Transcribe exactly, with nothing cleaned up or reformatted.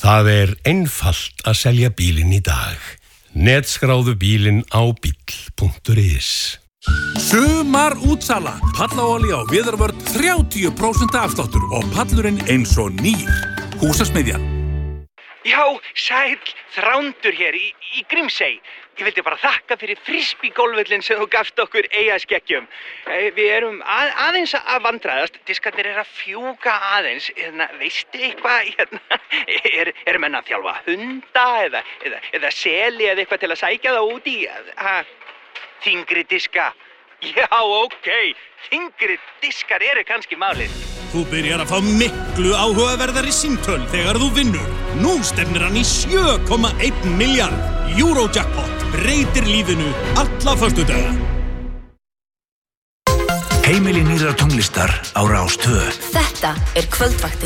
Það er einfalt að selja bílinn í dag. Netskráðu bílinn á bíll punktur is. Sumar útsala. Pallaolía og viðarvörn þrjátíu prósent afsláttur og pallurinn eins og nýr. Húsasmiðjan. Já, sæll, Þrándur hér í, í Grímsey. Ég vildi bara þakka fyrir frisbee-gólfvöllinn sem þú gafst okkur eigaskeggjum. Við erum að, aðeins að vandræðast. Diskarnir er að fjúka aðeins. Hérna, veistu eitthvað? Hérna, er, er menn að þjálfa hunda eða, eða, eða seli eða eitthvað til að sækja það út í? Ha, þyngri diska. Já, ok. Þyngri diskar eru kannski málið. Þú byrjar að fá miklu áhugaverðari símtöl þegar þú vinnur. Nú stefnir hann í sjö komma einn milljarð. Eurojackpot breytir lífinu alla föstudaga. Heimili nýrrar tónlistar á Rás tvö. Þetta er kvöldvaktin.